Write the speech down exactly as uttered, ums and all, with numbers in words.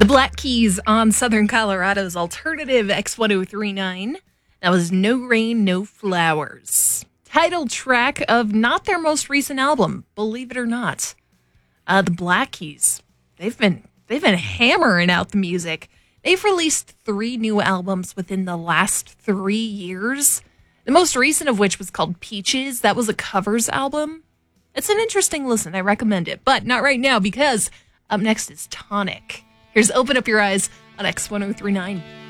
Black Keys on Southern Colorado's alternative X ten thirty-nine. That was No Rain, No Flowers. Title track of not their most recent album, believe it or not. Uh, the Black Keys, they've been they've been hammering out the music. They've released three new albums within the last three years. The most recent of which was called Peaches. That was a covers album. It's an interesting listen. I recommend it, but not right now because up next is Tonic. Here's Open Up Your Eyes on X ten thirty-nine.